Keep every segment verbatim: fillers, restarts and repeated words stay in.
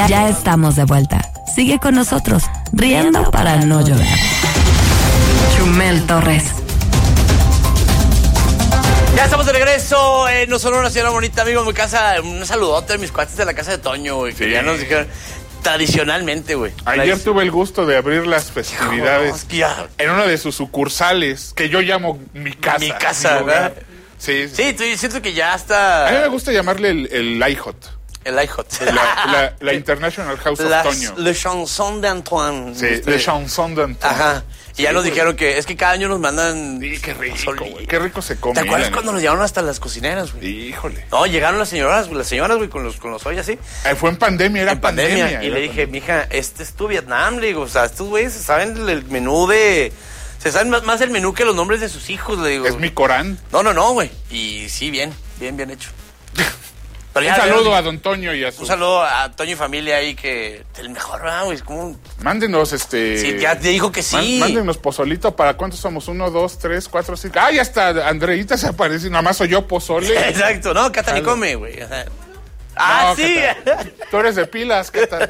Ya, ya estamos de vuelta. Sigue con nosotros, riendo para no llorar. Chumel Torres. Ya estamos de regreso. Eh, no solo una señora bonita, amigo, en mi casa. Un saludote a mis cuates de la casa de Toño, güey. Que Sí. ya nos dijeron tradicionalmente, güey. Ayer tuve el gusto de abrir las festividades Hijo, no, en una de sus sucursales, que yo llamo mi casa. Mi casa, mi lugar. ¿verdad? Sí, sí. Sí, estoy siento que ya está. A mí me gusta llamarle el, el I H O T. El I H O T. La, la, la International House of Las, Toño. Le Chanson de Antoine. Sí, Este, Le Chanson de Antoine. Ajá. Y Sí, ya nos güey. dijeron que es que cada año nos mandan. Sí, qué rico, pozole. güey. Qué rico se come. ¿Te acuerdas la cuando nos neta. llevaron hasta las cocineras, güey? Híjole. No, llegaron las señoras, las señoras, güey, con los, con los ollas así. Eh, fue en pandemia, era En pandemia. pandemia. Y era le dije, pandemia. mija, este es tu Vietnam, le digo, o sea, estos güeyes se saben el, el menú de. Se saben más, más el menú que los nombres de sus hijos, le digo. Es mi Corán. No, no, no, güey. Y sí, bien, bien, bien hecho. Pero Un ya, saludo ya, a Don Toño y a su... Un saludo a Toño y familia ahí que. El mejor, ¿verdad, güey? Es como un. Mándenos este... Sí, ya te dijo que sí. Man- Mándenos pozolito. ¿Para cuántos somos? Uno, dos, tres, cuatro, cinco. ¡Ay, hasta Andreita se aparece! Nada más soy yo pozole. Exacto, no, Cata ni Algo. come, güey. o sea. Ah, No, sí. Cata, tú eres de pilas, ¿qué tal?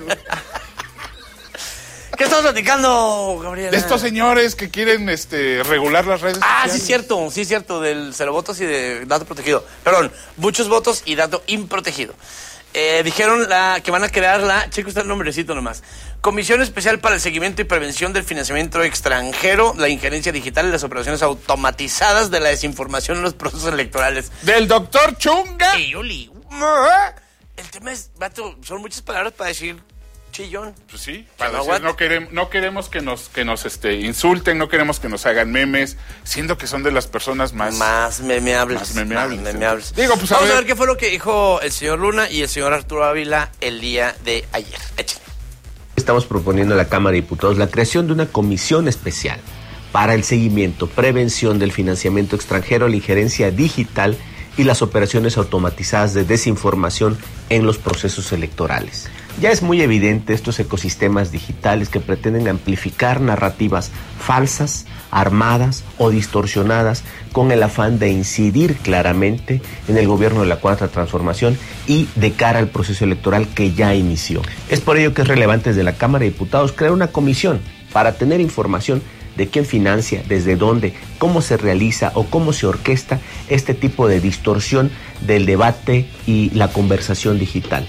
¿Qué estamos platicando, Gabriela? De estos señores que quieren este, regular las redes Ah, sociales. sí, cierto, sí, cierto, del cero votos y de dato protegido. Perdón, muchos votos y dato improtegido. Eh, dijeron la, que van a crear la, cheque usted el nombrecito nomás, Comisión Especial para el Seguimiento y Prevención del Financiamiento Extranjero, la Injerencia Digital y las Operaciones Automatizadas de la Desinformación en los procesos electorales. Del doctor Chunga. Ey, Oli, el tema es, vato, son muchas palabras para decir chillón. Pues sí, Que para no decir, aguante. no queremos, no queremos que nos, que nos este, insulten, no queremos que nos hagan memes, siendo que son de las personas más... Más memeables. Más memeables. Más memeables. Digo, pues, a Vamos a ver. ver qué fue lo que dijo el señor Luna y el señor Arturo Ávila el día de ayer. Échenle. Estamos proponiendo a la Cámara de Diputados la creación de una comisión especial para el seguimiento, prevención del financiamiento extranjero, la injerencia digital y las operaciones automatizadas de desinformación en los procesos electorales. Ya es muy evidente estos ecosistemas digitales que pretenden amplificar narrativas falsas, armadas o distorsionadas con el afán de incidir claramente en el gobierno de la Cuarta Transformación y de cara al proceso electoral que ya inició. Es por ello que es relevante desde la Cámara de Diputados crear una comisión para tener información de quién financia, desde dónde, cómo se realiza o cómo se orquesta este tipo de distorsión del debate y la conversación digital.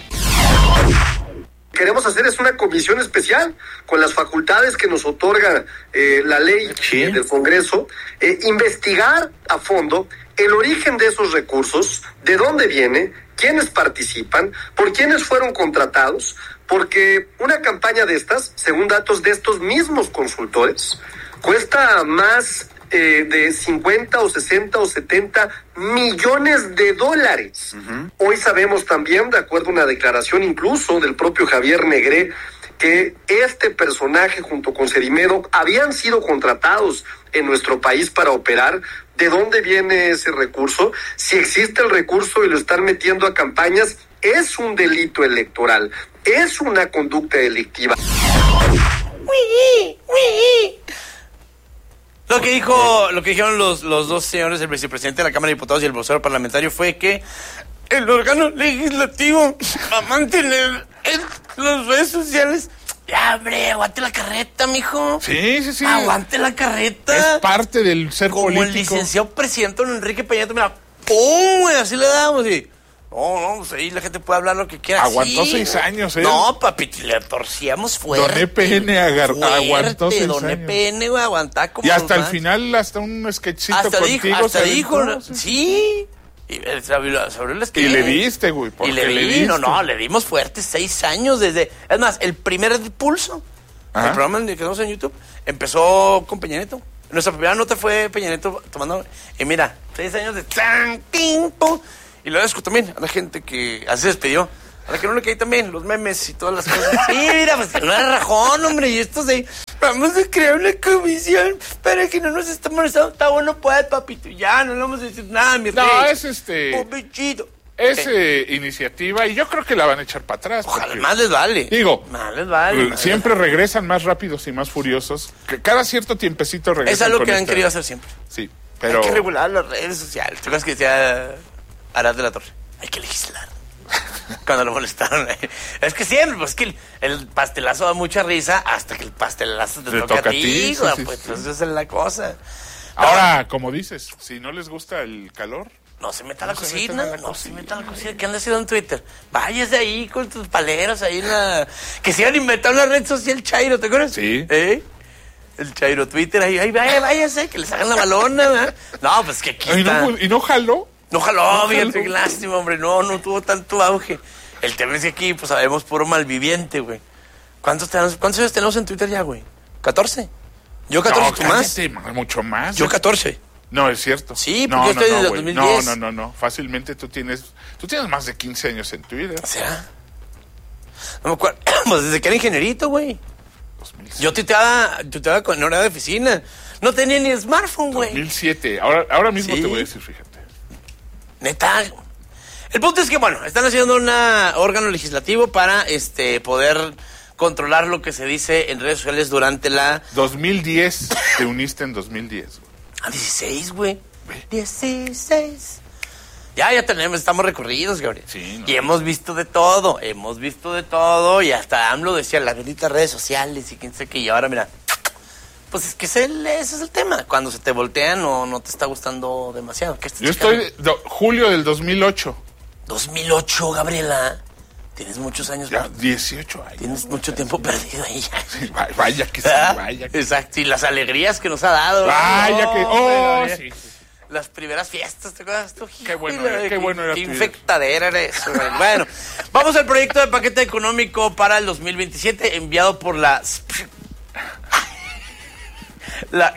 Queremos hacer es una comisión especial con las facultades que nos otorga eh, la ley Sí. eh, del Congreso, eh, investigar a fondo el origen de esos recursos, de dónde viene, quiénes participan, por quiénes fueron contratados, porque una campaña de estas, según datos de estos mismos consultores, cuesta más eh, de cincuenta o sesenta o setenta millones de dólares. Uh-huh. Hoy sabemos también, de acuerdo a una declaración incluso del propio Javier Negré, que este personaje junto con Cerimedo habían sido contratados en nuestro país para operar. ¿De dónde viene ese recurso? Si existe el recurso y lo están metiendo a campañas, es un delito electoral, es una conducta delictiva. Lo que dijo, lo que dijeron los, los dos señores, el vicepresidente de la Cámara de Diputados y el vocero parlamentario, fue que el órgano legislativo va a mantener en las redes sociales. Ya, hombre, aguante la carreta, mijo. Sí, sí, sí. Aguante la carreta. Es parte del ser Como político. el licenciado presidente don Enrique Peña Nieto, mira, ¡pum! Güey, así le damos y... No, no, pues ahí la gente puede hablar lo que quiera. Aguantó sí, seis años, ¿eh? No, papi, le torcíamos fuerte. Don E P N agar- fuerte, aguantó seis Don años. E P N, güey, aguantaba como Y hasta el los más. final, hasta un sketchito Hasta contigo. dijo, hasta se dijo, aventó, sí. sí. Y eh, se abrió, se abrió el Y sketch. le diste, güey. Y porque le di, diste. no, no, le dimos fuerte seis años desde... Es más, el primer pulso, Ajá. el programa que tenemos en YouTube, empezó con Peña Nieto. Nuestra primera nota fue Peña Nieto tomando... Y mira, seis años de... ¡Tan, ping, pum! Y lo agradezco también a la gente que así se despidió. A la que no le caí también, los memes y todas las cosas. Sí, mira, pues que no era rajón, hombre. Y estos de... Vamos a crear una comisión para que no nos esté molestando. Está bueno, pues, papito. Ya, no le vamos a decir nada, mi rey. No, es este... Popichito. Es Eh, eh, iniciativa y yo creo que la van a echar para atrás. Ojalá, porque, más les vale. Digo, más les vale. eh, más siempre les vale. regresan más rápidos y más furiosos. Que cada cierto tiempecito regresan. Es algo con que han esta- querido hacer siempre. Sí, pero... Hay que regular las redes sociales. ¿Tú crees que decía Arad de la Torre? Hay que legislar. Cuando lo molestaron. Es que siempre, pues que el, el pastelazo da mucha risa hasta que el pastelazo te, te toca, toca a ti, ti güey, sí, pues, sí. pues esa es la cosa. Ahora, no, como dices, si no les gusta el calor... No se meta a la cocina, la no cocina. se meta a la cocina. ¿Qué anda haciendo en Twitter? Váyase ahí con tus paleros ahí en la... Que se iban a inventar una red social Chairo, ¿te acuerdas? Sí. ¿Eh? El Chairo Twitter, ahí, ahí vaya, váyase, que les hagan la balona, ¿verdad? No, pues que aquí ¿Y no, ¿Y no jaló? No jaló, no fíjate, qué lástima, hombre, no, no tuvo tanto auge. El tema es que aquí, pues, sabemos puro malviviente, güey. ¿Cuántos, tenemos, ¿Cuántos años tenemos en Twitter ya, güey? ¿catorce? Yo catorce, no, ¿tú más? Mucho más. Yo catorce. No, es cierto. Sí, porque no, yo estoy no, desde no, el dos mil diez. No, no, no, no. Fácilmente tú tienes, tú tienes más de quince años en Twitter. ¿Será? No me acuerdo. Pues desde que era ingenierito, güey. Yo tuiteaba, tuiteaba con hora de oficina. No tenía ni smartphone, güey. dos mil siete. Ahora, ahora mismo sí. Te voy a decir, fíjate. Neta. El punto es que, bueno, están haciendo un órgano legislativo para este poder controlar lo que se dice en redes sociales durante la... dos mil diez. Te uniste en dos mil diez, güey. Ah, dieciséis, güey. dieciséis. Ya, ya tenemos, estamos recorridos, Gabriel. Sí, no. Y hemos visto de todo, hemos visto de todo. Y hasta AMLO decía, las benditas redes sociales y quién sé qué. Y ahora, mira, pues es que ese, ese es el tema. Cuando se te voltean o no te está gustando demasiado. ¿Qué Yo checando? estoy, do, julio del dos mil ocho. dos mil ocho, Gabriela. Tienes muchos años. Ya, dieciocho años. Tienes mucho tiempo perdido ahí ya. Sí, vaya que sí, vaya que Exacto, y las alegrías que nos ha dado. Vaya que... Oh, sí, sí. Las primeras fiestas, ¿te acuerdas tú? Qué bueno era, qué bueno era. Qué infectadera era eso, güey. Bueno, vamos al proyecto de paquete económico para el dos mil veintisiete enviado por la... La...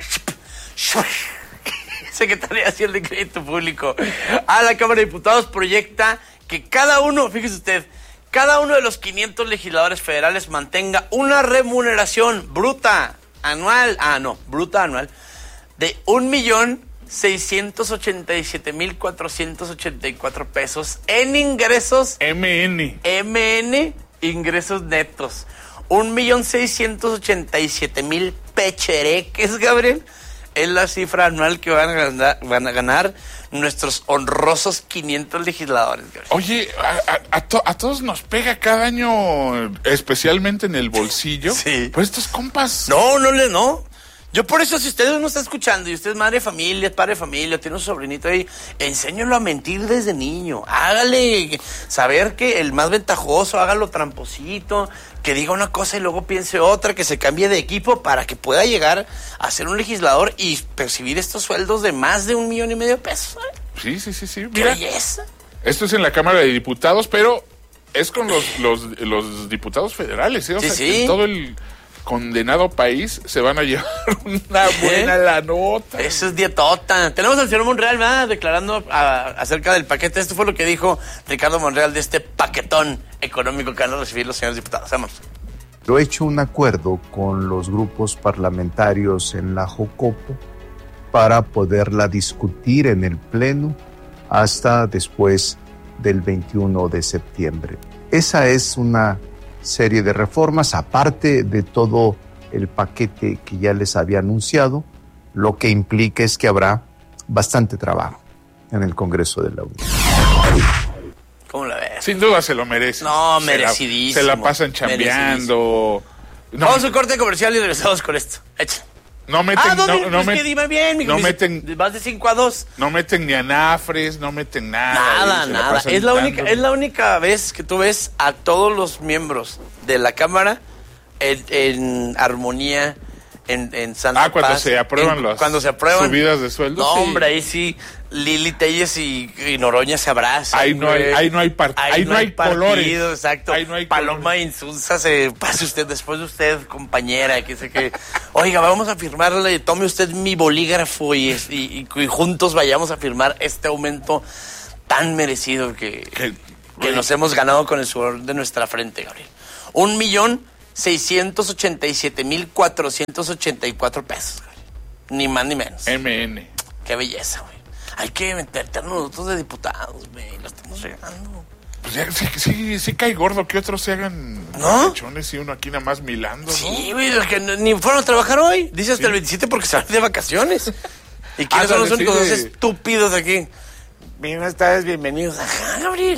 Secretaría Nacional de Crédito Público a la Cámara de Diputados. Proyecta que cada uno, fíjese usted, cada uno de los quinientos legisladores federales mantenga una remuneración bruta anual, ah, no, bruta anual, de un millón seiscientos ochenta y siete mil cuatrocientos ochenta y cuatro pesos en ingresos M N. M N, ingresos netos. Un millón seiscientos ochenta y siete mil pechereques, Gabriel, es la cifra anual que van a ganar, van a ganar nuestros honrosos quinientos legisladores, Gabriel. Oye, a, a, a, to, a todos nos pega cada año, especialmente en el bolsillo. Sí. Pues estos compas... No, no le, no. Yo por eso, si usted no está escuchando y usted es madre de familia, es padre de familia, tiene un sobrinito ahí, enséñalo a mentir desde niño. Hágale saber que el más ventajoso, hágalo tramposito, que diga una cosa y luego piense otra, que se cambie de equipo para que pueda llegar a ser un legislador y percibir estos sueldos de más de un millón y medio de pesos. ¿Eh? Sí, sí, sí, sí. ¡Qué belleza! Esto es en la Cámara de Diputados, pero es con los, los, los diputados federales, ¿eh? O sí, sea, sí. que todo el condenado país se van a llevar una buena ¿Eh? la nota. Eso es dietota. Tenemos al señor Monreal, ¿verdad? Declarando a, acerca del paquete. Esto fue lo que dijo Ricardo Monreal de este paquetón económico que van a recibir los señores diputados. Vamos. Yo he hecho un acuerdo con los grupos parlamentarios en la Jocopo para poderla discutir en el Pleno hasta después del veintiuno de septiembre. Esa es una serie de reformas, aparte de todo el paquete que ya les había anunciado, lo que implica es que habrá bastante trabajo en el Congreso de la Unión. ¿Cómo la ves? Sin duda se lo merece. No, merecidísimo. Se la, se la pasan chambeando. No. Vamos a un corte comercial y regresamos con esto. Échale. No meten, ah, no, no, no, no, pues met, que dime bien, no meten, vas de cinco a dos. No meten ni anafres, no meten nada. Nada, nada. La es la única, es la única vez que tú ves a todos los miembros de la Cámara en, en armonía, en, en santa Ah, cuando paz, se aprueban en, las cuando se aprueban subidas de sueldo. No, sí. hombre, ahí sí Lili Telles y, y Noroña se abrazan. Ahí no hay, ahí no hay, part, ahí ahí no hay, hay partido, colores. Exacto. Ahí no hay Paloma colores. Insulza se pase usted después de usted, compañera, que sé que, oiga, vamos a firmarle, tome usted mi bolígrafo y, y, y, y juntos vayamos a firmar este aumento tan merecido que, que, que nos hemos ganado con el sudor de nuestra frente, Gabriel. Un millón seiscientos ochenta y siete mil cuatrocientos ochenta y cuatro pesos, Gabriel. Ni más ni menos. M N. Qué belleza, güey. Hay que meterte a nosotros de diputados, güey. Lo estamos regando. Pues ya, sí, sí, sí cae gordo que otros se hagan ¿no? Mechones y uno aquí nada más milando, ¿no? Sí, güey, que ni fueron a trabajar hoy. Dice hasta sí. el veintisiete porque se van de vacaciones. ¿Y quiénes ah, son los únicos dos estúpidos aquí? Buenas tardes, bienvenidos. Ajá, Gabriel.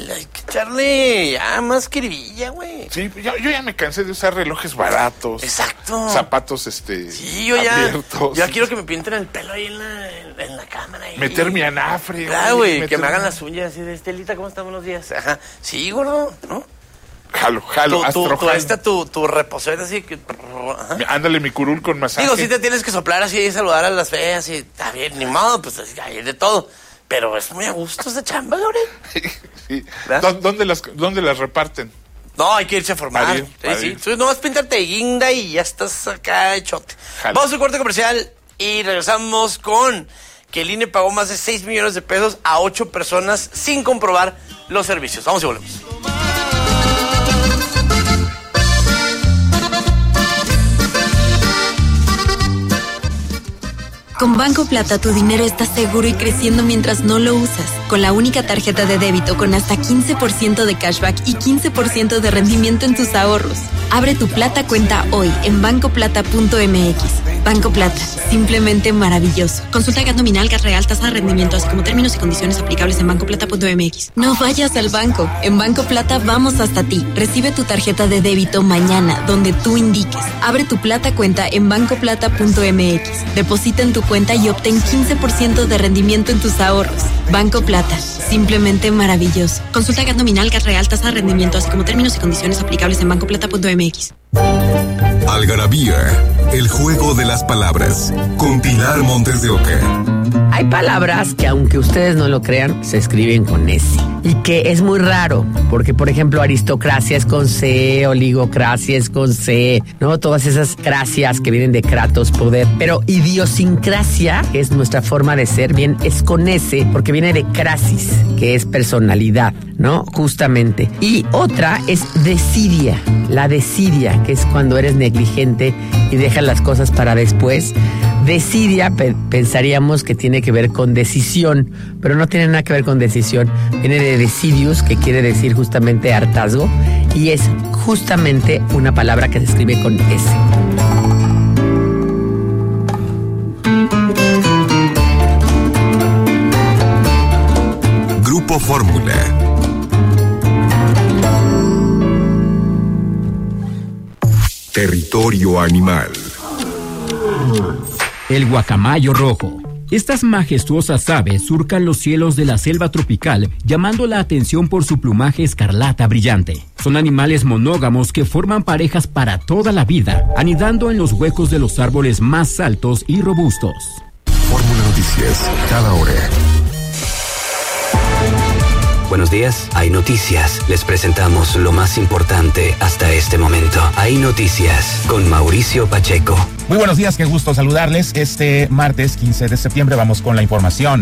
echarle ya más quiribilla, güey. Sí, yo, yo ya me cansé de usar relojes baratos. Exacto. Zapatos, este. Sí, yo ya. abiertos. Ya quiero que me pinten el pelo ahí en la, en, en la cámara. Ahí. Meter mi anafre. Claro, güey, que meter- me hagan las uñas así de Estelita, ¿cómo están? Buenos días. Ajá. Sí, gordo, ¿no? Jalo, jalo, Tu, tu, astro, tu, jalo. esta, tu, tu reposera así que. Ajá. Ándale mi curul con masaje. Digo, sí te tienes que soplar así y saludar a las feas y está bien, ni modo, pues hay de todo. Pero es muy a gusto esa chamba, güey. Sí. ¿Verdad? ¿Dó- ¿Dónde las, dónde las reparten? No, hay que irse a formar. Para ir, Sí, para sí. ir. Tú nomás pintarte de guinda y ya estás acá hechote. Jalo. Vamos a un corte comercial y regresamos con que el I N E pagó más de seis millones de pesos a ocho personas sin comprobar los servicios. Vamos y volvemos. Con Banco Plata tu dinero está seguro y creciendo mientras no lo usas. Con la única tarjeta de débito con hasta quince por ciento de cashback y quince por ciento de rendimiento en tus ahorros. Abre tu Plata cuenta hoy en banco plata punto m x. Banco Plata, simplemente maravilloso. Consulta gas nominal, gas real, tasa de rendimiento, así como términos y condiciones aplicables en banco plata punto m x. No vayas al banco. En Banco Plata vamos hasta ti. Recibe tu tarjeta de débito mañana, donde tú indiques. Abre tu Plata cuenta en banco plata punto m x. Deposita en tu cuenta y obtén quince por ciento de rendimiento en tus ahorros. Banco Plata, simplemente maravilloso. Consulta gas nominal, gas real, tasa de rendimiento, así como términos y condiciones aplicables en banco plata punto m x. Algarabía, el juego de las palabras, con Pilar Montes de Oca. Hay palabras que, aunque ustedes no lo crean, se escriben con S. Y que es muy raro, porque, por ejemplo, aristocracia es con C, oligocracia es con C, ¿no? Todas esas gracias que vienen de kratos, poder. Pero idiosincrasia, que es nuestra forma de ser, bien, es con S, porque viene de crasis, que es personalidad, ¿no? Justamente. Y otra es desidia, la desidia, que es cuando eres negligente y dejas las cosas para después. Desidia, pe- pensaríamos que tiene que ver con decisión, pero no tiene nada que ver con decisión. Viene de decidius, que quiere decir justamente hartazgo, y es justamente una palabra que se escribe con S. Grupo Fórmula. Territorio animal. El guacamayo rojo. Estas majestuosas aves surcan los cielos de la selva tropical, llamando la atención por su plumaje escarlata brillante. Son animales monógamos que forman parejas para toda la vida, anidando en los huecos de los árboles más altos y robustos. Fórmula Noticias, cada hora. Buenos días, hay noticias. Les presentamos lo más importante hasta este momento. Hay noticias con Mauricio Pacheco. Muy buenos días, qué gusto saludarles. Este martes quince de septiembre vamos con la información.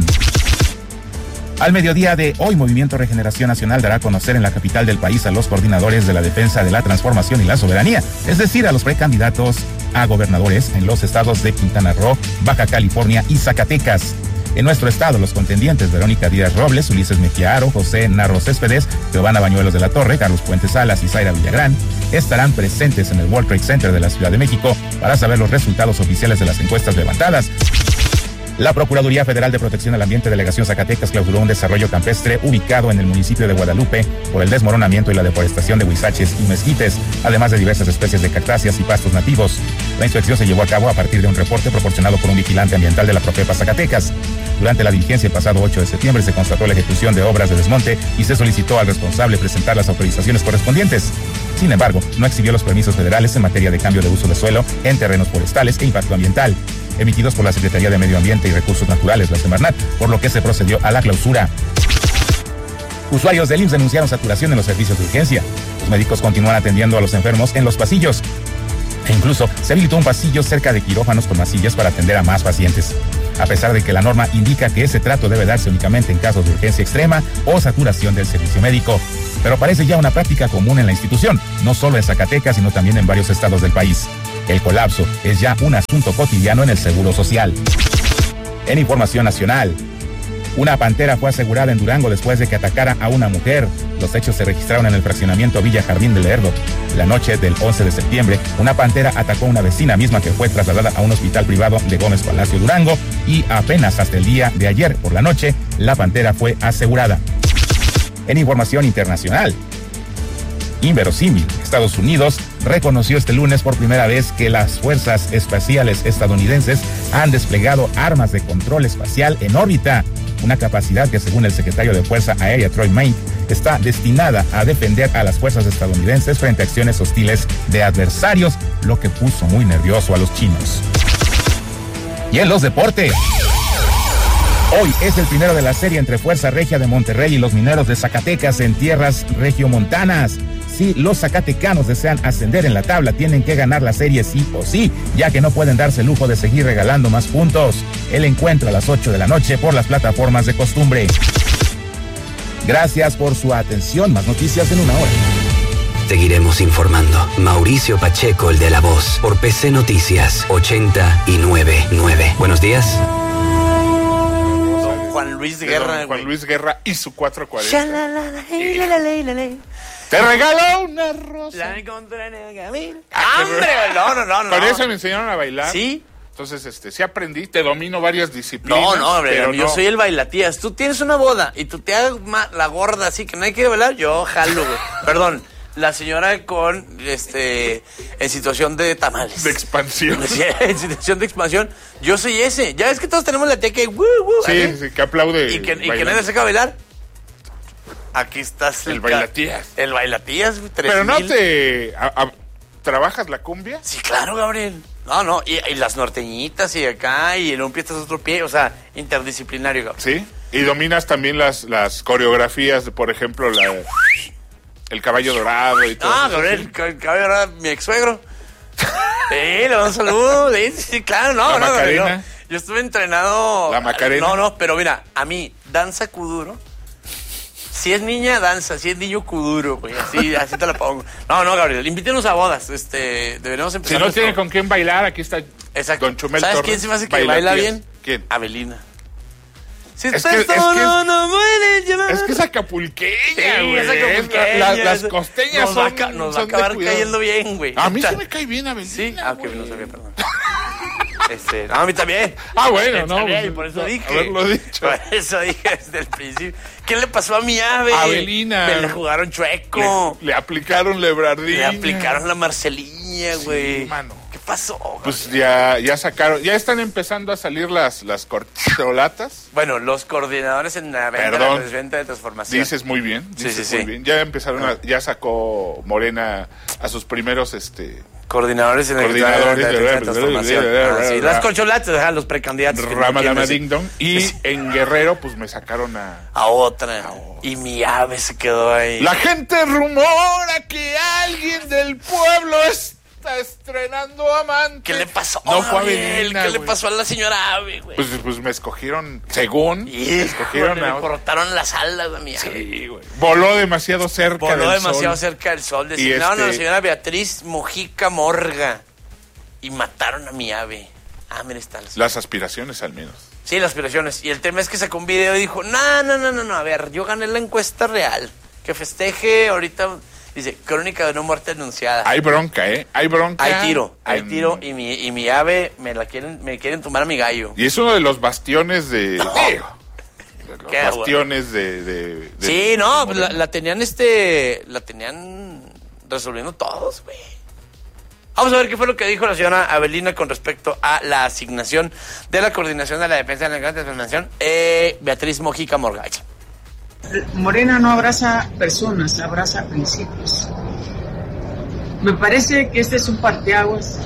Al mediodía de hoy, Movimiento Regeneración Nacional dará a conocer en la capital del país a los coordinadores de la defensa de la transformación y la soberanía, es decir, a los precandidatos a gobernadores en los estados de Quintana Roo, Baja California y Zacatecas. En nuestro estado, los contendientes Verónica Díaz Robles, Ulises Mejía Aro, José Narro Céspedes, Giovanna Bañuelos de la Torre, Carlos Puentes Salas y Zaira Villagrán estarán presentes en el World Trade Center de la Ciudad de México para saber los resultados oficiales de las encuestas levantadas. La Procuraduría Federal de Protección al Ambiente Delegación Zacatecas clausuró un desarrollo campestre ubicado en el municipio de Guadalupe por el desmoronamiento y la deforestación de huizaches y mezquites, además de diversas especies de cactáceas y pastos nativos. La inspección se llevó a cabo a partir de un reporte proporcionado por un vigilante ambiental de la Profepa Zacatecas. Durante la diligencia el pasado ocho de septiembre se constató la ejecución de obras de desmonte y se solicitó al responsable presentar las autorizaciones correspondientes. Sin embargo, no exhibió los permisos federales en materia de cambio de uso de suelo en terrenos forestales e impacto ambiental, emitidos por la Secretaría de Medio Ambiente y Recursos Naturales, la Semarnat, por lo que se procedió a la clausura. Usuarios del I M S S denunciaron saturación en los servicios de urgencia. Los médicos continúan atendiendo a los enfermos en los pasillos. E incluso se habilitó un pasillo cerca de quirófanos con masillas para atender a más pacientes. A pesar de que la norma indica que ese trato debe darse únicamente en casos de urgencia extrema o saturación del servicio médico. Pero parece ya una práctica común en la institución, no solo en Zacatecas, sino también en varios estados del país. El colapso es ya un asunto cotidiano en el Seguro Social. En información nacional, una pantera fue asegurada en Durango después de que atacara a una mujer. Los hechos se registraron en el fraccionamiento Villa Jardín de Lerdo. La noche del once de septiembre, una pantera atacó a una vecina misma que fue trasladada a un hospital privado de Gómez Palacio, Durango, y apenas hasta el día de ayer por la noche, la pantera fue asegurada. En información internacional, inverosímil, Estados Unidos reconoció este lunes por primera vez que las fuerzas espaciales estadounidenses han desplegado armas de control espacial en órbita, una capacidad que, según el secretario de Fuerza Aérea Troy Main, está destinada a defender a las fuerzas estadounidenses frente a acciones hostiles de adversarios, lo que puso muy nervioso a los chinos. Y en los deportes, hoy es el primero de la serie entre Fuerza Regia de Monterrey y los Mineros de Zacatecas en tierras regiomontanas. Si los zacatecanos desean ascender en la tabla, tienen que ganar la serie sí o sí, ya que no pueden darse el lujo de seguir regalando más puntos. El encuentro a las ocho de la noche por las plataformas de costumbre. Gracias por su atención. Más noticias en una hora. Seguiremos informando. Mauricio Pacheco, el de La Voz, por P C Noticias ochenta y nueve punto nueve. Buenos días. Juan Luis Guerra. Juan Luis Guerra y su cuatrocientos cuarenta. Shalalala, Te regaló una rosa. La encontré en el camino. ¡Hombre! No, no, no, no. Con eso me enseñaron a bailar. ¿Sí? Entonces, este, sí aprendí, te domino varias disciplinas. No, no, hombre, pero yo no. soy el bailatías. Tú tienes una boda y tú te hagas la gorda así que nadie quiere bailar, yo jalo, güey. Perdón, la señora con, este, en situación de tamales. De expansión. Sí, en situación de expansión. Yo soy ese. Ya ves que todos tenemos la tía que, woo, woo, Sí, ¿eh? sí, que aplaude. Y que, y que nadie se saca a bailar. Aquí estás. El ca- bailatías. El bailatías, güey, tres Pero no mil. te... a- a- ¿Trabajas la cumbia? Sí, claro, Gabriel. No, no, y, y las norteñitas y acá, y en un pie estás otro pie, o sea, interdisciplinario, Gabriel. Sí. Y dominas también las, las coreografías, de, por ejemplo, la el caballo dorado y todo. Ah, eso, Gabriel, ¿sí? el caballo era mi ex suegro. Sí, le mando un saludo. Sí, sí, claro, no, La no, Macarena. Gabriel, no. Yo estuve entrenado. La Macarena. No, no, pero mira, a mí, danza kuduro. Si es niña, danza. Si es niño, kuduro, güey. Así, así te la pongo. No, no, Gabriel, invítenos a bodas. Este, deberíamos Si empezar. no nuestro- tiene con quién bailar, aquí está Exacto. Don Chumel ¿Sabes Torres. quién se me hace que baila Bailatías. bien? ¿Quién? Avelina. Si Es estás que- es que es- solo, no puedes llevar. Es que es acapulqueña, Sí, güey. esa acapulqueña, La- la- las esa- costeñas nos va a son, ca- nos va a son de acabar cuidado. cayendo bien, güey. A mí Neta. sí me cae bien Avelina. Sí, ah, ok, güey. no sabía, perdón. Este, no, a mí también. Ah, bueno, Está no, bien, pues, por eso no, dije. haberlo dicho. Por eso dije desde el principio. ¿Qué le pasó a mi ave? Avelina. Me la jugaron chueco. Le, le aplicaron Lebrardín. Le aplicaron la Marceliña, güey. Sí, mano. ¿Qué pasó? Pues ya, ya sacaron, ya están empezando a salir las, las corcholatas. Bueno, los coordinadores en la venta, Perdón. la venta de transformación. Dices muy bien, Sí, dices sí, muy sí. bien. Ya empezaron, a- ya sacó Morena a sus primeros, este, Coordinadores en el Coordinadores de, de- de transformación. de- de- Ah, sí, de- las concholatas, ajá, los precandidatos. que no Rama quieren Dama decir. Ding Dong. Y Sí, sí. en Guerrero, pues me sacaron a... A otra. Y mi ave se quedó ahí. La gente rumora que alguien del pueblo está estrenando amante. ¿Qué le pasó? No fue Gabriel? Avelina, ¿Qué le güey. pasó a la señora Ave, güey? Pues, pues me escogieron, según, me Y escogieron le a otra. cortaron las alas a mi ave. Sí, güey. Voló demasiado cerca Voló del demasiado sol. cerca del sol. Y Designaron a la este- señora Beatriz Mojica Morga. Y mataron a mi ave. Ah, mira, está. la- Las aspiraciones, al menos. Sí, las aspiraciones. Y el tema es que sacó un video y dijo, no, no, no, no, no, a ver, yo gané la encuesta real. Que festeje ahorita, dice, crónica de una muerte anunciada. Hay bronca, ¿eh? Hay bronca. Hay tiro, hay en- tiro y mi, y mi ave me la quieren, me quieren tumbar a mi gallo. Y es uno de los bastiones de... digo, de los Qué bastiones de, de, de- Sí, no, de pues la, Morena. la tenían este, la tenían resolviendo todos, güey. Vamos a ver qué fue lo que dijo la señora Avelina con respecto a la asignación de la coordinación de la defensa de la Gran Transformación, eh, Beatriz Mojica Morgaya. Morena no abraza personas, abraza principios. Me parece que este es un parteaguas.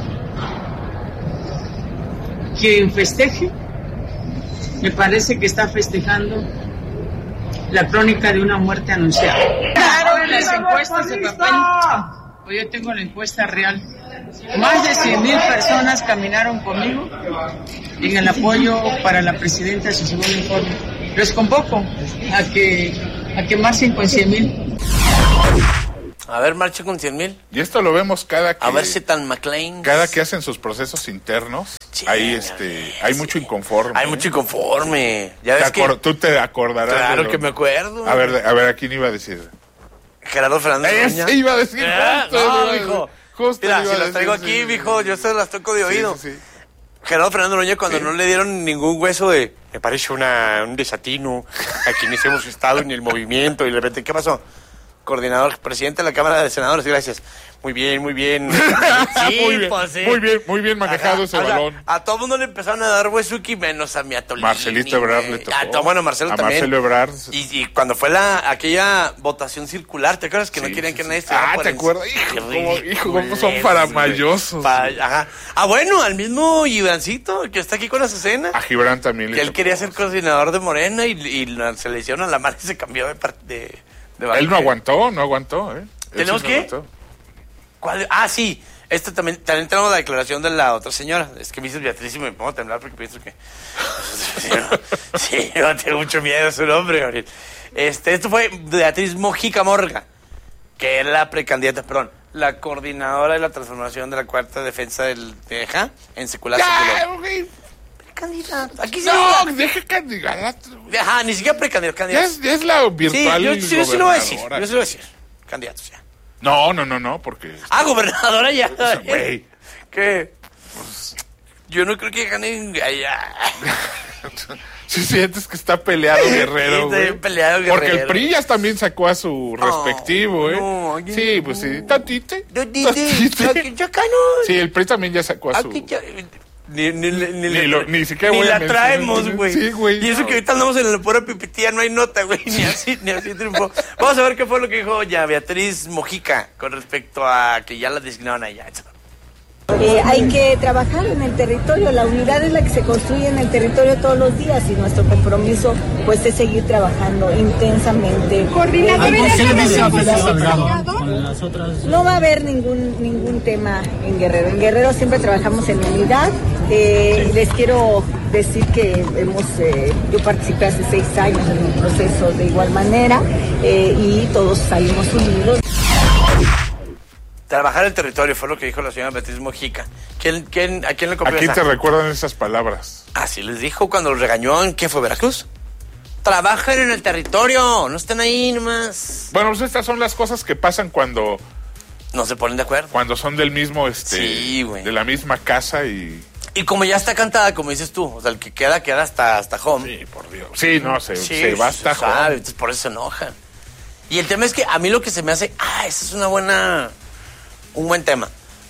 Quien festeje, me parece que está festejando la crónica de una muerte anunciada. Claro, en las encuestas de papel, pues yo tengo la encuesta real. Más de cien mil personas caminaron conmigo en el apoyo para la presidenta de su segundo informe. Les convoco a que, a que marchen con cien mil. A ver, marcha con cien mil. Y esto lo vemos cada que... A ver si tan McLean. Cada que hacen sus procesos internos, Sí, hay este, hay mucho inconforme. Hay ¿eh? mucho inconforme. Ya Te ves que... acor- Tú te acordarás. Claro de lo- que me acuerdo. A ver, a ver, ¿a quién iba a decir? Gerardo Fernández. Ese iba a decir. Ah, justo, no, iba a- mijo. justo Mira, iba si a las traigo decir, aquí, sí, mijo, sí. yo se las toco de Sí, oído. sí, sí. Gerardo Fernando Noroña cuando sí. no le dieron ningún hueso de... Me parece una, un desatino a quienes hemos estado en el movimiento. Y de repente, ¿qué pasó? Coordinador, presidente de la Cámara de Senadores, gracias. Muy bien, muy bien. Sí, muy bien, pues, sí. muy bien, muy bien manejado Ajá, ese o balón. Sea, a todo el mundo le empezaron a dar huesuki, menos a mi Atolini. Marcelito Ebrard le tocó. A todo, bueno, Marcelo a también. Marcelo Ebrard. Y, y cuando fue la aquella votación circular, ¿te acuerdas que sí, no querían sí, que nadie estuviera Ah, por ¿te acuerdas? Hijo, cómo, hijo, cómo son paramayosos. Pa, ajá. Ah, bueno, al mismo Gibrancito, que está aquí con Azucena. A Gibran también. Que él quería ser coordinador de Morena y, y se le hicieron a la mano y se cambió de parte de, de Él no aguantó, no aguantó, ¿eh? ¿Tenemos qué? ¿Cuál? Ah, sí. Este también, también tenemos la declaración de la otra señora. Es que me dices Beatriz y me pongo a temblar porque pienso que... sí, yo tengo mucho miedo a su nombre, Gabriel. Este, esto fue Beatriz Mojica Morga, que es la precandidata, perdón, la coordinadora de la transformación de la cuarta defensa del Teja en secular. ¡Ya, güey! Precandidato. Aquí no, sí deja candidato. Ajá, ni siquiera precandidato. Ya es, ya es la virtual. Sí, yo, yo, yo sí lo voy a decir. Yo sí lo voy a decir. Candidatos ya. No, no, no, no, porque... Ah, gobernadora ya. Güey. ¿Qué? Pues, yo no creo que ganen allá. Si sientes que está peleado Guerrero, güey. Está peleado Guerrero. Porque el P R I ya también sacó a su no, respectivo, ¿eh? No, sí, no. pues sí. Tatite. Tatite. Yo acá no. Sí, el P R I también ya sacó a su... Aquí ya... Ni, ni, ni, ni, ni, lo, ni siquiera ni voy la a traemos, güey. Sí, güey. Y eso no. que ahorita andamos en la pura pipitía, no hay nota, güey. Ni así, ni así triunfó. Vamos a ver qué fue lo que dijo ya Beatriz Mojica con respecto a que ya la designaron allá. Eh, hay que trabajar en el territorio, la unidad es la que se construye en el territorio todos los días y nuestro compromiso pues es seguir trabajando intensamente. No va a haber ningún ningún tema en Guerrero. En Guerrero siempre trabajamos en unidad. Eh, les quiero decir que hemos, eh, yo participé hace seis años en un proceso de igual manera eh, y todos salimos unidos. Trabajar el territorio fue lo que dijo la señora Beatriz Mojica. ¿Quién, quién, ¿A quién le copió ¿A quién esa? te recuerdan esas palabras? Así les dijo cuando los regañó en, ¿qué fue, Veracruz? Trabajen en el territorio, no estén ahí nomás. Bueno, pues estas son las cosas que pasan cuando... No se ponen de acuerdo. Cuando son del mismo, este... Sí, güey. De la misma casa y... Y como ya está cantada, como dices tú, o sea, el que queda, queda hasta, hasta home. Sí, por Dios. Sí, no, se, sí, se va hasta se home. Sabe, entonces por eso se enojan. Y el tema es que a mí lo que se me hace... Ah, esa es una buena... Un buen tema.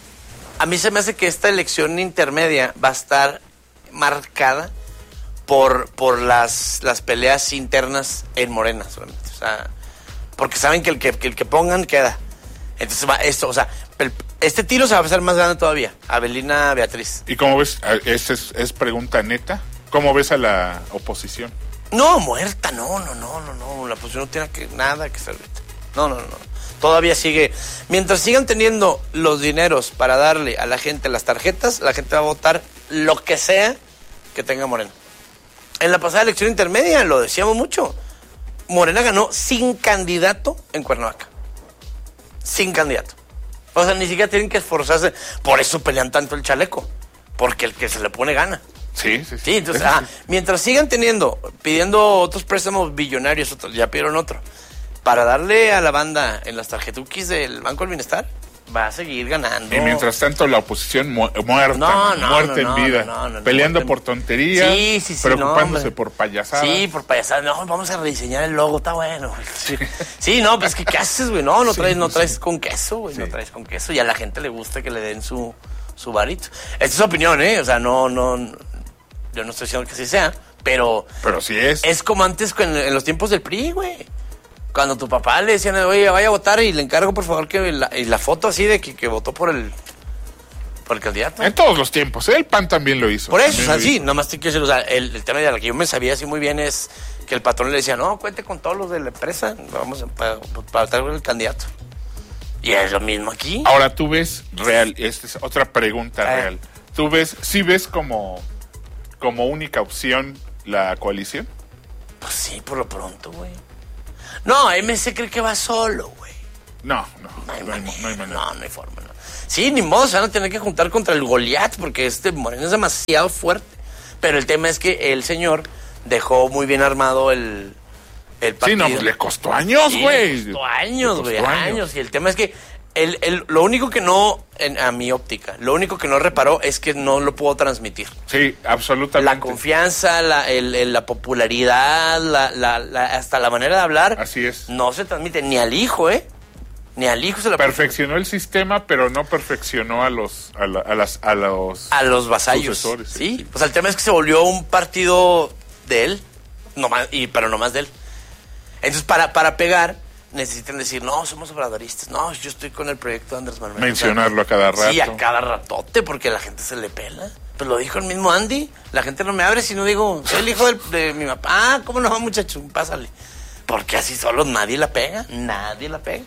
A mí se me hace que esta elección intermedia va a estar marcada por, por las, las peleas internas en Morena solamente. O sea, porque saben que el que, que el que pongan queda. Entonces va esto, o sea, el, este tiro se va a hacer más grande todavía. Abelina Beatriz. ¿Y cómo ves? ¿Es, es, es pregunta neta? ¿Cómo ves a la oposición? No, muerta, no, no, no, no, no. La oposición no tiene que, nada que hacer ahorita. No, no, no. Todavía sigue. Mientras sigan teniendo los dineros para darle a la gente las tarjetas, la gente va a votar lo que sea que tenga Morena. En la pasada elección intermedia, lo decíamos mucho, Morena ganó sin candidato en Cuernavaca. Sin candidato. O sea, ni siquiera tienen que esforzarse. Por eso pelean tanto el chaleco. Porque el que se le pone gana. Sí, sí, sí. Sí, entonces, ah, mientras sigan teniendo, pidiendo otros préstamos billonarios, otros, ya pidieron otro, para darle a la banda en las tarjetuquis del Banco del Bienestar, va a seguir ganando. Y mientras tanto la oposición mu muerta, no, no, muerta no, en vida, no, no, no, peleando no, por tonterías, sí, sí, sí, preocupándose no, por payasadas. Sí, por payasadas. No, vamos a rediseñar el logo, está bueno. Sí, sí no, pues que ¿qué haces, güey? No, no traes, sí, no traes sí. con queso, güey, sí. no traes con queso. Y a la gente le gusta que le den su, su varito. Esta es su opinión, ¿eh? O sea, no, no, yo no estoy diciendo que así sea, pero... Pero sí es. Es como antes en, en los tiempos del P R I, güey. Cuando tu papá le decían, oye, vaya a votar y le encargo, por favor, que la, y la foto así de que, que votó por el por el candidato. En todos los tiempos, ¿eh? El P A N también lo hizo. Por eso, o sea, sí, nomás te quiero decir, o sea, el, el tema de la que yo me sabía así muy bien es que el patrón le decía, no, cuente con todos los de la empresa, vamos a, para, para traer el candidato. Y es lo mismo aquí. Ahora, tú ves real, esta es otra pregunta eh. real. ¿Tú ves, sí ves como, como única opción la coalición? Pues sí, por lo pronto, güey. No, M C cree que va solo, güey. No, no, no hay, no, hay, no hay manera. No, no hay forma, no. Sí, ni modo, se van a tener que juntar contra el Goliat, porque este Moreno es demasiado fuerte. Pero el tema es que el señor dejó muy bien armado el, el partido. Sí, no, pues le costó años, güey. Sí, le costó años, güey, años. años. Y el tema es que El, el, lo único que no, en, a mi óptica, lo único que no reparó es que no lo puedo transmitir. Sí, absolutamente. La confianza, la, el, el, la popularidad, la, la, la, hasta la manera de hablar. Así es. No se transmite ni al hijo, ¿eh? Ni al hijo se la perfeccionó el sistema, pero no perfeccionó a los a, la, a las a los a los vasallos. Sucesores, sí. sí. Pues el tema es que se volvió un partido de él, no más, y pero no más de él. Entonces para para pegar necesitan decir, no, somos obradoristas, no, yo estoy con el proyecto de Andrés Manuel. Mencionarlo a cada rato. Sí, a cada ratote, porque la gente se le pela. Pues lo dijo el mismo Andy, la gente no me abre si no digo, soy el hijo del, de mi papá. Ah, ¿cómo no, muchacho? Pásale. Porque así solo nadie la pega, nadie la pega.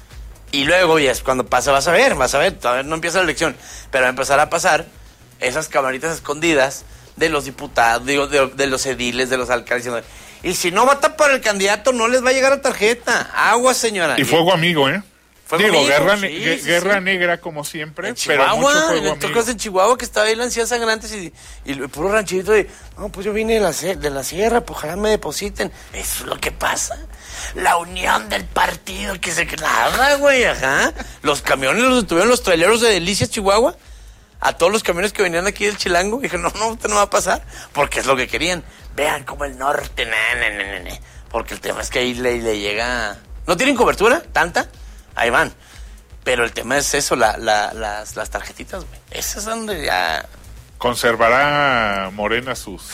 Y luego, y es cuando pasa, vas a ver, vas a ver, todavía no empieza la elección, pero va a empezar a pasar esas camaritas escondidas de los diputados, digo, de, de los ediles, de los alcaldes, diciendo, y si no votan por el candidato, no les va a llegar la tarjeta. Agua, señora. Y fuego amigo, ¿eh? Fuego Digo, amigo, guerra, sí, ne- sí, guerra sí. negra como siempre, En pero Chihuahua, mucho fuego en amigo. tocas en Chihuahua, que estaba ahí la anciana sangrantes y, y el puro ranchito de, no, pues yo vine de la, de la sierra, pues ojalá me depositen. Eso es lo que pasa. La unión del partido que se nada, güey, ajá. Los camiones los detuvieron los traileros de Delicias, Chihuahua. A todos los camiones que venían aquí del Chilango. Dije, no, no, usted no va a pasar. Porque es lo que querían. Vean como el norte, na, na, na, na. Porque el tema es que ahí le, le llega... ¿No tienen cobertura? ¿Tanta? Ahí van. Pero el tema es eso, la, la, las, las tarjetitas, güey. Esas es donde ya... ¿Conservará Morena sus,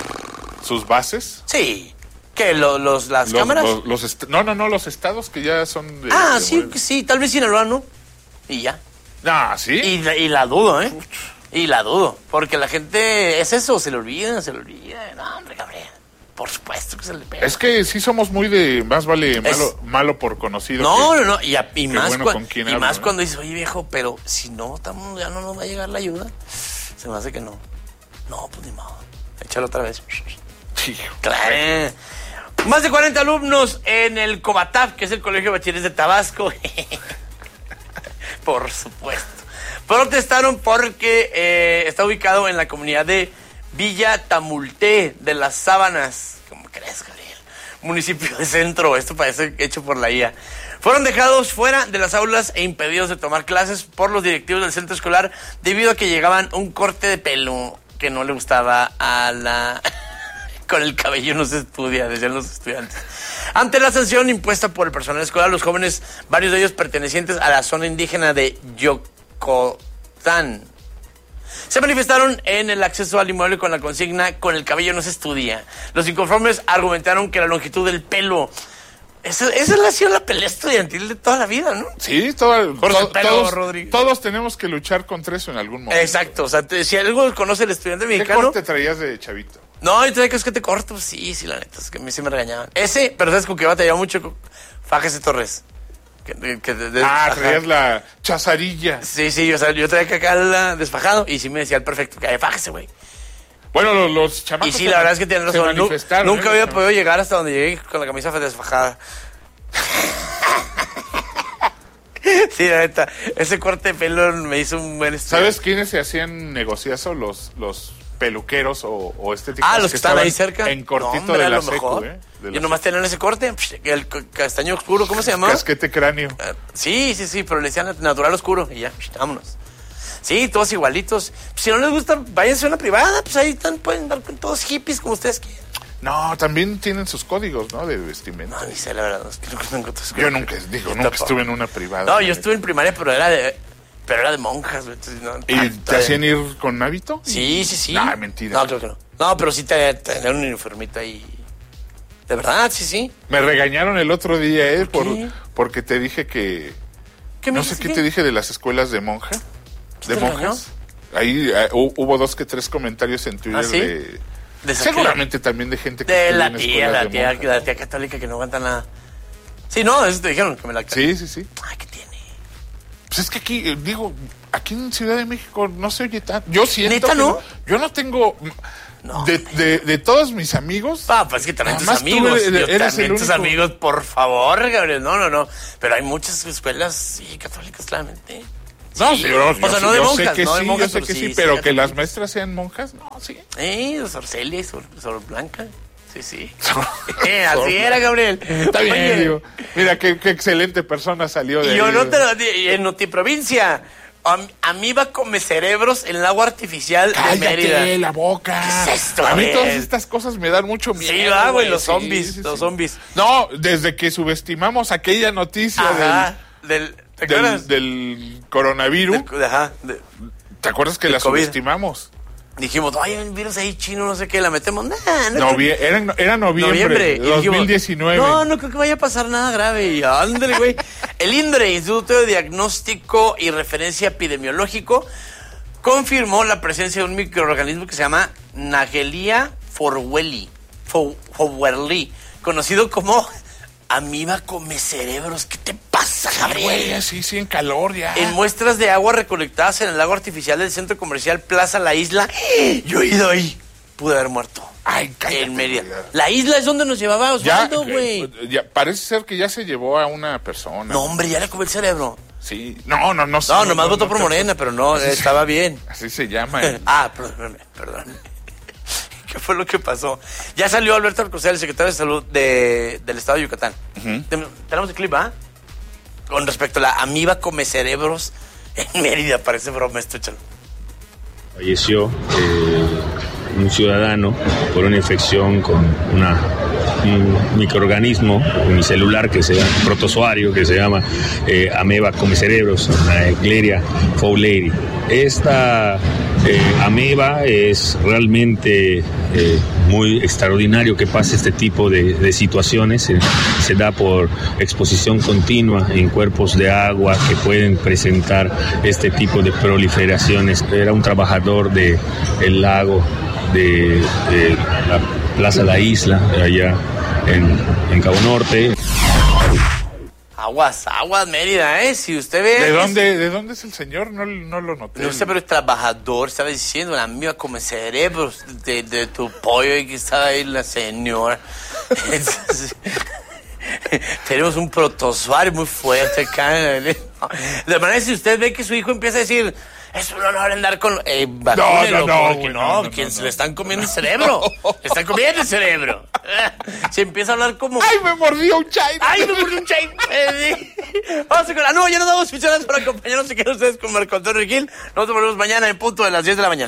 sus bases? Sí. ¿Qué? ¿Los, los, ¿Las los, cámaras? Los, los est- no, no, no, los estados que ya son de... Ah, de sí, Morena. sí, tal vez Sinaloa, ¿no? Y ya. Ah, ¿sí? Y, la- y la dudo, ¿eh? Y la dudo. Porque la gente... Es eso, se le olvida, se le olvida. No, hombre, Gabriel. Por supuesto que se le pega. Es que sí somos muy de... Más vale malo, Es- malo por conocido. No, que, no, no. Y, a- y que más, bueno cua- con quién y hablo, más ¿eh? cuando dices, oye, viejo, pero si no, estamos, ya no nos va a llegar la ayuda. Se me hace que no. No, pues ni modo. Échalo otra vez. Claro. Más de cuarenta alumnos en el Comatap, que es el Colegio de Bachilleres de Tabasco. Por supuesto. Protestaron porque eh, está ubicado en la comunidad de Villa Tamulté de las Sábanas. ¿Cómo crees, Gabriel? Municipio de Centro. Esto parece hecho por la I A. Fueron dejados fuera de las aulas e impedidos de tomar clases por los directivos del centro escolar debido a que llegaban un corte de pelo que no le gustaba a la... Con el cabello no se estudia, decían los estudiantes. Ante la sanción impuesta por el personal escolar, los jóvenes, varios de ellos pertenecientes a la zona indígena de Yocotán, se manifestaron en el acceso al inmueble con la consigna "con el cabello no se estudia". Los inconformes argumentaron que la longitud del pelo... Esa, esa ha sido la pelea estudiantil de toda la vida, ¿no? Sí, todo, Corta to- el pelo, todos, Rodrigo. todos tenemos que luchar contra eso en algún momento. Exacto, o sea, te- si algo conoce el estudiante ¿Qué mexicano... corte traías de chavito? No, yo traía que es que te corto, pues sí, sí, la neta, es que a mí sí me regañaban. Ese, pero ¿sabes con qué batallaba mucho? Con Fajes y Torres. Que, que de- de- Ah, ajá. traías la chazarilla. Sí, sí, o sea, yo traía que acá la desfajado y sí me decía el perfecto, que fájese, güey. Bueno, los, los chamacos... Y sí, la verdad es que tienen se razón. Nu- manifestaron, Nunca ¿eh? había podido llegar hasta donde llegué con la camisa desfajada. Sí, la neta, ese corte de pelo me hizo un buen estudio. ¿Sabes quiénes se hacían negociazo? Los, los peluqueros o, o estéticos. Ah, los que, están estaban ahí cerca. En cortito No, hombre, de a la lo secu, mejor. ¿eh? De Y la nomás tenían ese corte, el c- castaño oscuro, ¿cómo se llamaba? Casquete cráneo. Uh, sí, sí, sí, pero le decían natural oscuro y ya, vámonos. Sí, todos igualitos. Si no les gusta, váyanse a una privada, pues ahí están, pueden dar con todos hippies como ustedes quieran. No, también tienen sus códigos, ¿no? De vestimenta. No, ni sé, la verdad, es que nunca tengo tus Yo nunca, digo, nunca estuve en una privada. No, yo estuve en primaria, pero era de, pero era de monjas, güey. Entonces, no, ¿Y tanto te de- hacían ir con hábito? Sí, sí, sí. Ah, mentira. No, creo que no. No, pero sí te, te dieron un uniformito ahí. De verdad, sí, sí. Me regañaron el otro día, ¿eh? ¿Por Por, qué? porque te dije que... ¿Qué me no sé dijiste qué qué? te dije de las escuelas de monja. ¿De te monjas? Ahí eh, hu- hubo dos que tres comentarios en Twitter ¿Ah, sí? de... ¿De seguramente también de gente que De estudia la en tía, escuelas la de tía, monjas. la tía católica que no aguanta nada. Sí, no, eso te dijeron que me la... Sí, sí, sí. Ay, ¿qué tiene? Pues es que aquí, eh, digo, aquí en Ciudad de México no se oye tanto. Yo siento ¿Neta que no? Yo no tengo... No, de, de, de todos mis amigos... Ah, pues es que también tus Además, tú amigos. eres- Yo eres también el tus único. amigos, por favor, Gabriel. No, no, no. Pero hay muchas escuelas, sí, católicas, claramente. No, Sí. sí, yo, O sea, no de yo monjas, sé que no de sí, monjas, yo sé pero que sí, sí, sí, pero que católicas. las maestras sean monjas, no, sí. Eh, Sor Celia y Sor, Sor Blanca. Sí, sí. eh, así era, Gabriel. Está bien, Oye, digo. Mira, qué, qué excelente persona salió de y yo ahí. no te lo di- en Notiprovincia. Am- Amiba come cerebros en el agua artificial de Mérida. Cállate la boca. ¿Qué es esto, A mí güey? todas estas cosas me dan mucho miedo. Sí, va, güey, los Sí, zombies, sí, los sí. zombies. No, desde que subestimamos aquella noticia Ajá, del, ¿te del, acuerdas? del, del coronavirus. Del- ajá, de- ¿Te acuerdas que del la COVID. subestimamos? Dijimos, ay, hay un virus ahí chino, no sé qué, la metemos. Nah, no Novie- era, era noviembre, Y de dos mil dijimos, diecinueve. No, no creo que vaya a pasar nada grave. Y ándale, güey. El INDRE, Instituto de Diagnóstico y Referencia Epidemiológico, confirmó la presencia de un microorganismo que se llama Nagelia forwelli, fo- fowlerli, conocido como amiba come cerebros. ¿Qué te pasa, Gabriel? Güey, sí, sí, en calor ya. En muestras de agua recolectadas en el lago artificial del centro comercial Plaza La Isla. Yo he ido ahí. Pude haber muerto. Ay, cállate. En Mérida. La isla es donde nos llevaba Ya, Osvaldo, güey. eh, ya, parece ser que ya se llevó a una persona. No, hombre, ya le comí el cerebro. Sí, no, no, no. sé, No, nomás votó por te- Morena, pero no, Así eh, se- estaba bien. Así se llama. eh. Ah, perdón, perdón. ¿Qué fue lo que pasó? Ya salió Alberto Alcocer, el secretario de Salud de, del Estado de Yucatán. Ten- Tenemos el clip, ¿ah? Con respecto a la amiba come cerebros en Mérida. Parece broma esto, échalo. Falleció eh, un ciudadano por una infección con una, un microorganismo unicelular que se llama protozoario que se llama eh, ameba come cerebros, Naegleria fowleri. Esta eh, ameba es realmente eh, muy extraordinario que pase este tipo de, de situaciones. Se, se da por exposición continua en cuerpos de agua que pueden presentar este tipo de proliferaciones. Era un trabajador del lago de, de la Plaza La Isla, allá en, en Cabo Norte. Aguas, aguas, Mérida, ¿eh? Si usted ve... ¿De es- dónde, ¿De dónde es el señor? No, no lo noté. No sé, pero el trabajador estaba diciendo, la amiba come cerebros de, de tu pollo y que estaba ahí la señora. Entonces, tenemos un protozoario muy fuerte acá. De manera que si usted ve que su hijo empieza a decir, es un honor andar con... Eh, vacúnelo, no, no, porque güey, no, no, no, quien no, se no. le están comiendo el cerebro. Le están comiendo el cerebro. Se empieza a hablar como... ¡Ay, me mordió un chay! ¡Ay, me mordió un chay! Eh, sí. Vamos a con la... No, ya nos damos muchas gracias por acompañarnos. Se quedan ustedes con Marco Antonio Gil. Nosotros volvemos mañana en punto de las diez de la mañana.